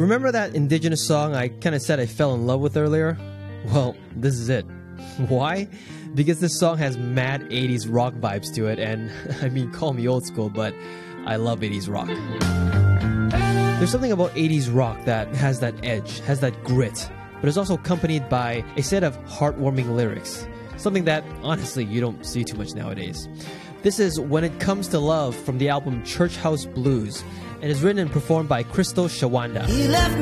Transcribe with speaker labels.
Speaker 1: Remember that indigenous song I kind of said I fell in love with earlier? Well, this is it. Why? Because this song has mad 80s rock vibes to it, and I mean, call me old school, but I love 80s rock. There's something about 80s rock that has that edge, has that grit, but is also accompanied by a set of heartwarming lyrics. Something that, honestly, you don't see too much nowadays. This is When It Comes to Love from the album Church House Blues, and is written and performed by Crystal Shawanda.